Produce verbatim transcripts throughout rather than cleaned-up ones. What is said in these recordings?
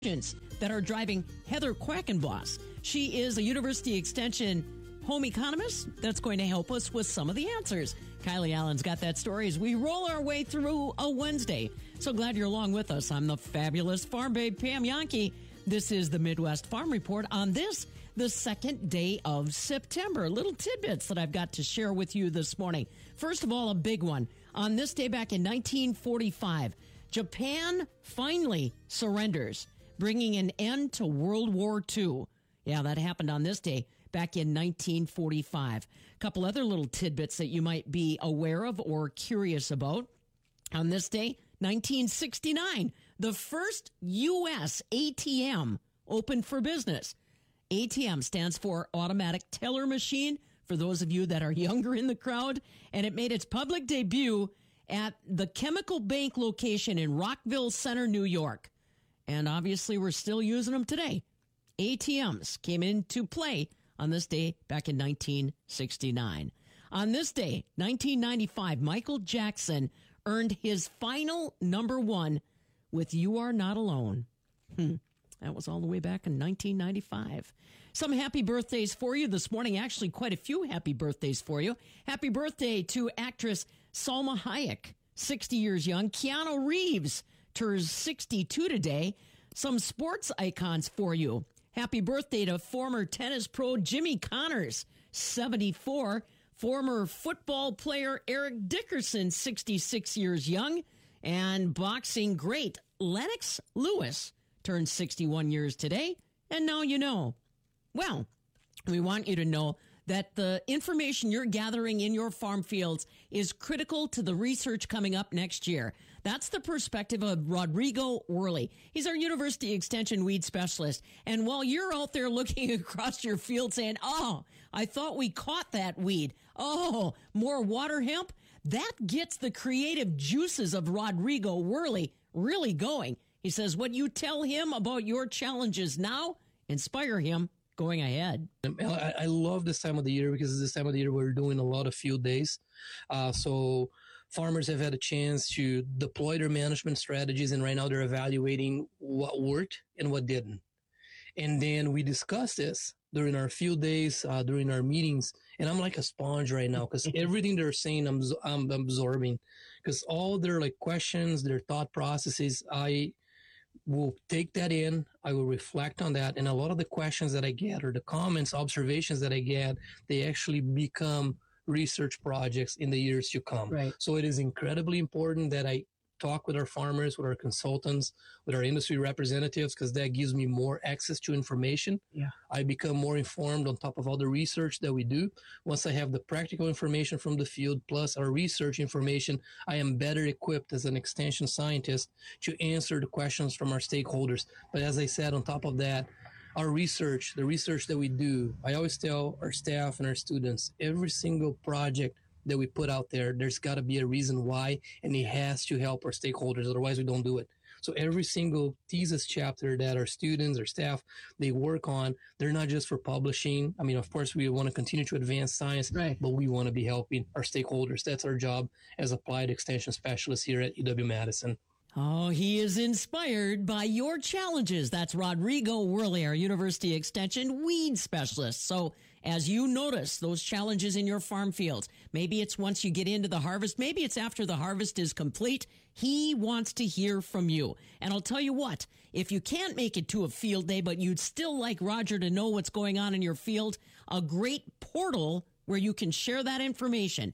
that are driving Heather Quackenboss. She is a University Extension home economist that's going to help us with some of the answers. Kylie Allen's got that story as we roll our way through a Wednesday. So glad you're along with us. I'm the fabulous farm babe, Pam Yankee. This is the Midwest Farm Report on this, the second day of September. Little tidbits that I've got to share with you this morning. First of all, a big one. On this day back in nineteen forty-five, Japan finally surrenders, bringing an end to World War Two. Yeah, that happened on this day back in nineteen forty-five. A couple other little tidbits that you might be aware of or curious about. On this day, nineteen sixty-nine, the first U S A T M opened for business. A T M stands for Automatic Teller Machine, for those of you that are younger in the crowd, and it made its public debut at the Chemical Bank location in Rockville Center, New York. And obviously, we're still using them today. A T Ms came into play on this day back in nineteen sixty-nine. On this day, nineteen ninety-five, Michael Jackson earned his final number one with You Are Not Alone. Hmm. That was all the way back in nineteen ninety-five. Some happy birthdays for you this morning. Actually, quite a few happy birthdays for you. Happy birthday to actress Salma Hayek, sixty years young. Keanu Reeves turns sixty-two today. Some sports icons for you. Happy birthday to former tennis pro Jimmy Connors, seventy-four. Former football player Eric Dickerson, sixty-six years young. And boxing great Lennox Lewis turned sixty-one years today. And now you know. Well, we want you to know that the information you're gathering in your farm fields is critical to the research coming up next year. That's the perspective of Rodrigo Worley. He's our University Extension weed specialist. And while you're out there looking across your field saying, oh, I thought we caught that weed. Oh, more water hemp. That gets the creative juices of Rodrigo Worley really going. He says, what you tell him about your challenges now, inspire him going ahead. I, I love this time of the year because it's this time of the year we're doing a lot of field days. Uh, so farmers have had a chance to deploy their management strategies, and right now they're evaluating what worked and what didn't. And then we discuss this during our field days, uh, during our meetings, and I'm like a sponge right now because everything they're saying I'm, I'm absorbing, because all their like questions, their thought processes, I will take that in. I will reflect on that. And a lot of the questions that I get or the comments, observations that I get, they actually become research projects in the years to come. Right. So it is incredibly important that I talk with our farmers, with our consultants, with our industry representatives, because that gives me more access to information. Yeah. I become more informed on top of all the research that we do. Once I have the practical information from the field plus our research information, I am better equipped as an extension scientist to answer the questions from our stakeholders. But as I said, on top of that, our research, the research that we do, I always tell our staff and our students, every single project that we put out there, there's got to be a reason why, and it has to help our stakeholders. Otherwise, we don't do it. So every single thesis chapter that our students or staff, they work on, they're not just for publishing. I mean, of course, we want to continue to advance science, right, but we want to be helping our stakeholders. That's our job as applied extension specialists here at U W-Madison. Oh, he is inspired by your challenges. That's Rodrigo Worley, our University Extension weed specialist. So as you notice those challenges in your farm fields, maybe it's once you get into the harvest, maybe it's after the harvest is complete, he wants to hear from you. And I'll tell you what, if you can't make it to a field day, but you'd still like Roger to know what's going on in your field, a great portal where you can share that information,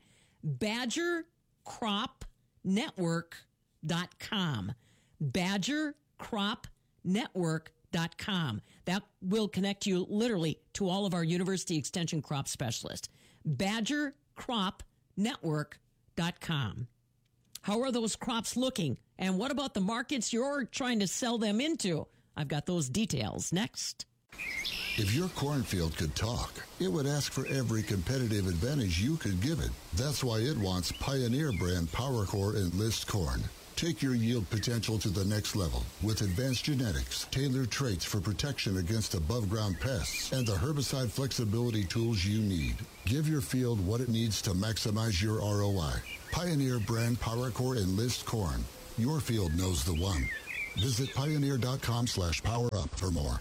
Badger Crop Network dot com. Badger Crop Network dot com. That will connect you literally to all of our University Extension crop specialists. Badger Crop Network dot com. How are those crops looking? And what about the markets you're trying to sell them into? I've got those details next. If your cornfield could talk, it would ask for every competitive advantage you could give it. That's why it wants Pioneer brand PowerCore Enlist corn. Take your yield potential to the next level with advanced genetics, tailored traits for protection against above-ground pests, and the herbicide flexibility tools you need. Give your field what it needs to maximize your R O I. Pioneer brand PowerCore Enlist corn. Your field knows the one. Visit pioneer.com slash power up for more.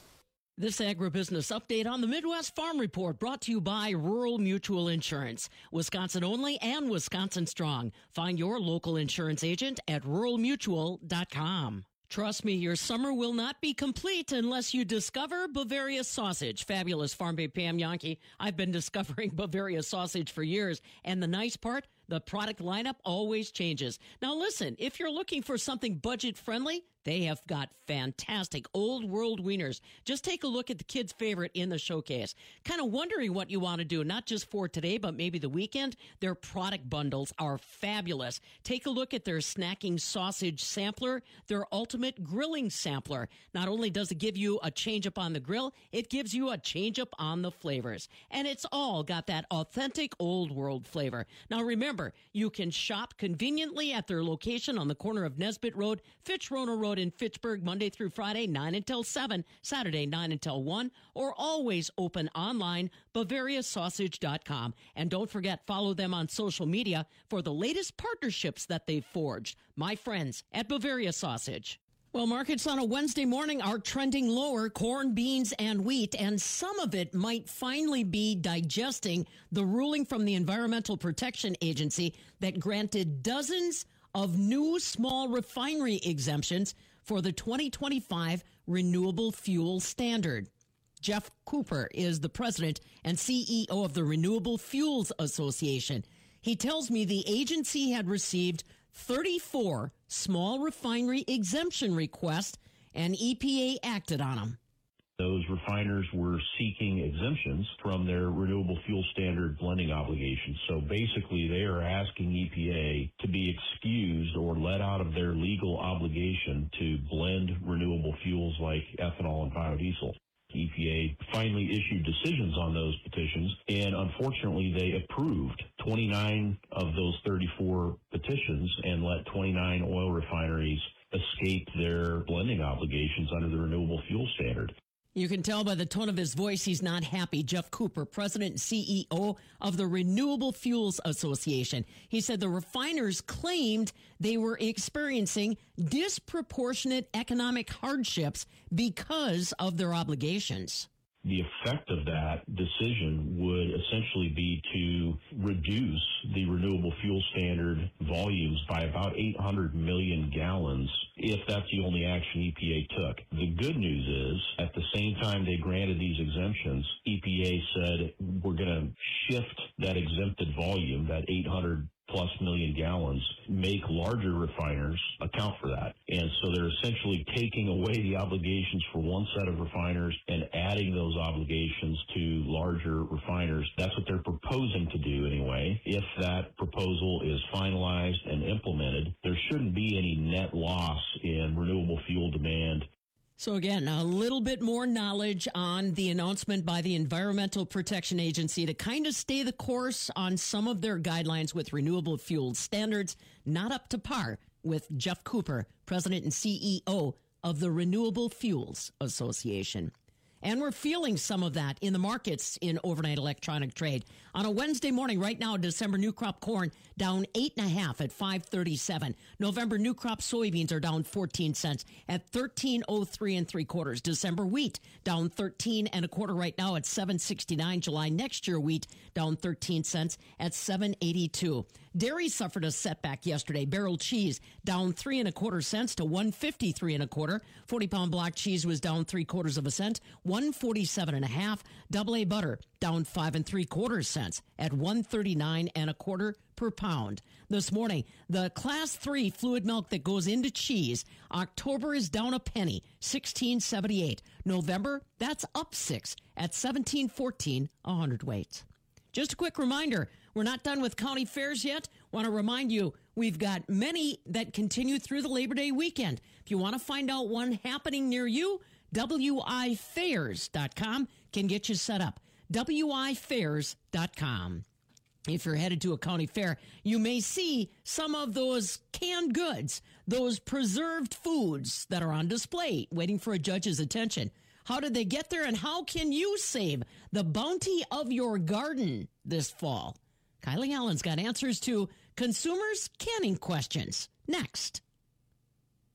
This agribusiness update on the Midwest Farm Report brought to you by Rural Mutual Insurance. Wisconsin only and Wisconsin strong. Find your local insurance agent at rural mutual dot com. Trust me, your summer will not be complete unless you discover Bavaria sausage. Fabulous Farm Babe Pam Yankee. I've been discovering Bavaria sausage for years. And the nice part, the product lineup always changes. Now listen, if you're looking for something budget friendly, they have got fantastic old world wieners. Just take a look at the kids' favorite in the showcase. Kind of wondering what you want to do, not just for today, but maybe the weekend. Their product bundles are fabulous. Take a look at their snacking sausage sampler, their ultimate grilling sampler. Not only does it give you a change up on the grill, it gives you a change up on the flavors. And it's all got that authentic old world flavor. Now remember, you can shop conveniently at their location on the corner of Nesbitt Road, Fitch-Roner Road in Fitchburg, Monday through Friday, nine until seven, Saturday, nine until one, or always open online, Bavaria Sausage dot com. And don't forget, follow them on social media for the latest partnerships that they've forged. My friends at Bavaria Sausage. Well, markets on a Wednesday morning are trending lower, corn, beans, and wheat, and some of it might finally be digesting the ruling from the Environmental Protection Agency that granted dozens of new small refinery exemptions for the twenty twenty-five Renewable Fuel Standard. Jeff Cooper is the president and C E O of the Renewable Fuels Association. He tells me the agency had received thirty-four small refinery exemption requests, and E P A acted on them. Those refiners were seeking exemptions from their renewable fuel standard blending obligations. So basically, they are asking E P A to be excused or let out of their legal obligation to blend renewable fuels like ethanol and biodiesel. E P A finally issued decisions on those petitions, and unfortunately, they approved twenty-nine of those thirty-four petitions and let twenty-nine oil refineries escape their blending obligations under the renewable fuel standard. You can tell by the tone of his voice he's not happy. Jeff Cooper, president and C E O of the Renewable Fuels Association. He said the refiners claimed they were experiencing disproportionate economic hardships because of their obligations. The effect of that decision would essentially be to reduce the renewable fuel standard volumes by about eight hundred million gallons if that's the only action E P A took. The good news is, at the same time they granted these exemptions, E P A said we're going to shift that exempted volume, that eight hundred plus million gallons, make larger refiners account for that. And so they're essentially taking away the obligations for one set of refiners and adding those obligations to larger refiners. That's what they're proposing to do anyway. If that proposal is finalized and implemented, there shouldn't be any net loss in renewable fuel demand. So again, a little bit more knowledge on the announcement by the Environmental Protection Agency to kind of stay the course on some of their guidelines with renewable fuel standards, not up to par with Jeff Cooper, president and C E O of the Renewable Fuels Association. And we're feeling some of that in the markets in overnight electronic trade. On a Wednesday morning, right now, December new crop corn down eight and a half at five thirty-seven. November new crop soybeans are down fourteen cents at thirteen oh three and three quarters. December wheat down thirteen and a quarter right now at seven sixty-nine. July next year wheat down thirteen cents at seven eighty-two. Dairy suffered a setback yesterday. Barrel cheese down three and a quarter cents to one fifty-three and a quarter. forty pound block cheese was down three quarters of a cent, one forty-seven and a half. Double A butter down five and three quarters cents at one thirty-nine and a quarter per pound. This morning, the class three fluid milk that goes into cheese, October is down a penny, sixteen seventy-eight. November, that's up six at seventeen fourteen a hundredweight. Just a quick reminder, we're not done with county fairs yet. Want to remind you, we've got many that continue through the Labor Day weekend. If you want to find out one happening near you, W I fairs dot com can get you set up. W I fairs dot com. If you're headed to a county fair, you may see some of those canned goods, those preserved foods that are on display, waiting for a judge's attention. How did they get there, and how can you save the bounty of your garden this fall? Kylie Allen's got answers to consumers' canning questions next.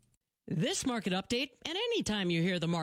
This market update, and anytime you hear the market